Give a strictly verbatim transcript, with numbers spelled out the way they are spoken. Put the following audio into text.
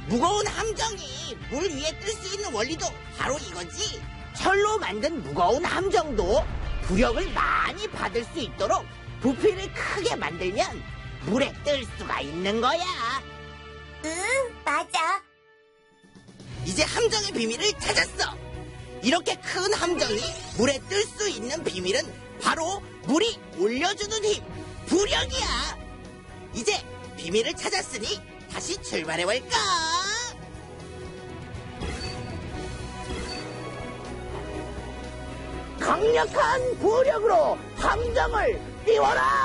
무거운 함정이 물 위에 뜰 수 있는 원리도 바로 이거지. 철로 만든 무거운 함정도 부력을 많이 받을 수 있도록 부피를 크게 만들면 물에 뜰 수가 있는 거야. 응, 맞아. 이제 함정의 비밀을 찾았어. 이렇게 큰 함정이 물에 뜰 수 있는 비밀은 바로 물이 올려주는 힘, 부력이야. 이제 비밀을 찾았으니 다시 출발해볼까? 강력한 부력으로 함정을 띄워라!